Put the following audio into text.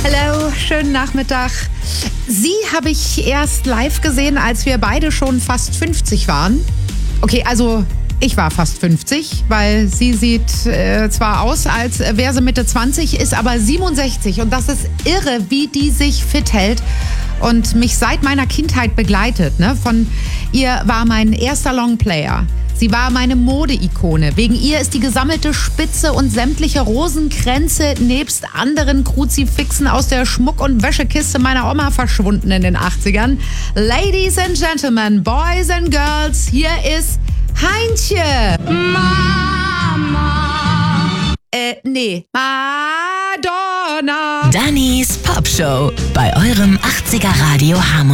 Hallo, schönen Nachmittag. Sie habe ich erst live gesehen, als wir beide schon fast 50 waren. Okay, also ich war fast 50, weil sie sieht zwar aus, als wäre sie Mitte 20, ist aber 67. Und das ist irre, wie die sich fit hält und mich seit meiner Kindheit begleitet. Ne? Von ihr war mein erster Longplayer. Sie war meine Mode-Ikone. Wegen ihr ist die gesammelte Spitze und sämtliche Rosenkränze nebst anderen Kruzifixen aus der Schmuck- und Wäschekiste meiner Oma verschwunden in den 80ern. Ladies and Gentlemen, Boys and Girls, hier ist Heintje. Mama. Nee. Madonna. Dannys Popshow bei eurem 80er Radio Harmonie.